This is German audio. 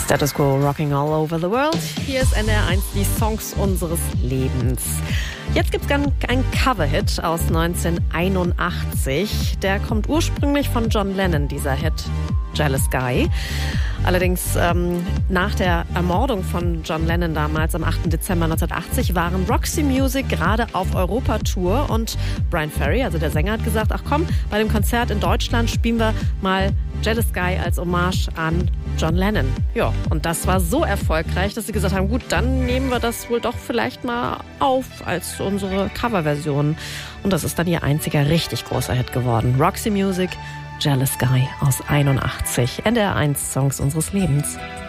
Status Quo, Rocking All Over the World. Hier ist NDR1, die Songs unseres Lebens. Jetzt gibt es einen Coverhit aus 1981. Der kommt ursprünglich von John Lennon, dieser Hit Jealous Guy. Allerdings nach der Ermordung von John Lennon damals am 8. Dezember 1980 waren Roxy Music gerade auf Europatour und Bryan Ferry, also der Sänger, hat gesagt, ach komm, bei dem Konzert in Deutschland spielen wir mal Jealous Guy als Hommage an John Lennon. Ja, und das war so erfolgreich, dass sie gesagt haben, gut, dann nehmen wir das wohl doch vielleicht mal auf als unsere Coverversion. Und das ist dann ihr einziger richtig großer Hit geworden. Roxy Music, Jealous Guy aus 81. NDR1 Songs unseres Lebens.